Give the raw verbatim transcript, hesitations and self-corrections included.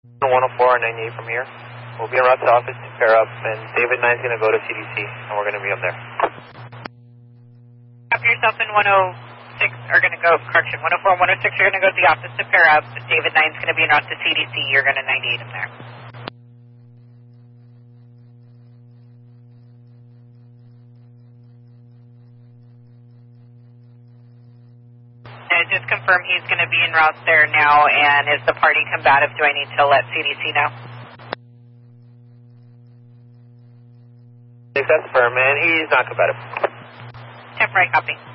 one oh four and ninety-eight from here. We'll be in Russ's office to pair up, and David nine's going to go to C D C, and we're going to meet him there. Copy yourself in one oh six, are going to go, correction, one oh four and one oh six, you're going to go to the office to pair up. David nine's going to be in route to C D C, you're going to ninety-eight him there. And just confirm he's going to be en route there now, and is the party combative? Do I need to let C D C know? That's firm, man. He's not combative. Temporary copy.